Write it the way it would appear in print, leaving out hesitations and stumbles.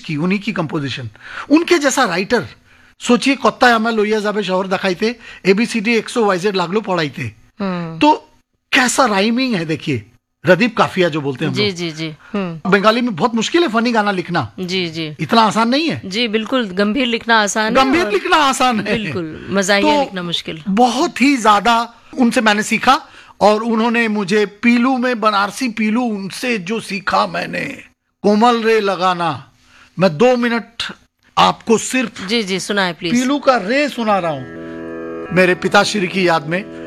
की, उन्हीं की कंपोजिशन, उनके जैसा राइटर सोचिए। कत्ता आमा लोइया जाबे शहर दिखाइते, ABCD 100YZ लागलो पढ़ाइते। तो कैसा राइमिंग है देखिए, रदीप काफिया जो बोलते हैं हम लोग। जी। बंगाली में बहुत मुश्किल है फनी गाना लिखना। जी। इतना आसान नहीं है। जी बिल्कुल, गंभीर लिखना आसान है, गंभीर लिखना आसान है, बिल्कुल मजाहिया लिखना मुश्किल। बहुत ही ज्यादा उनसे मैंने सीखा, और उन्होंने मुझे पीलू में, बनारसी पीलू, उनसे जो सीखा मैंने, कोमल रे लगाना। मैं 2 मिनट आपको सिर्फ जी सुनाए प्लीज। पीलू का रे सुना रहा हूं मेरे पिताश्री की याद में।